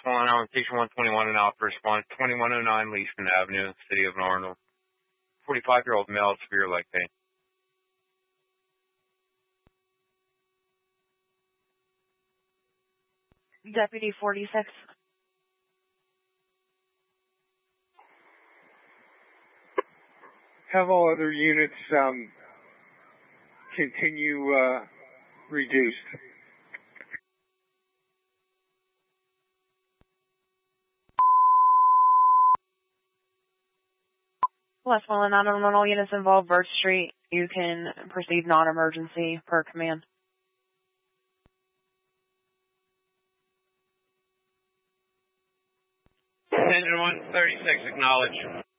Westmoreland on Station 121 and Alpha Response, 2109 Leeston Avenue, City of Arnold. 45-year-old male, severe leg pain. Deputy 46. Have all other units continue reduced. Westmoreland 911, all units involved, Birch Street. You can proceed non-emergency per command. 136, acknowledge.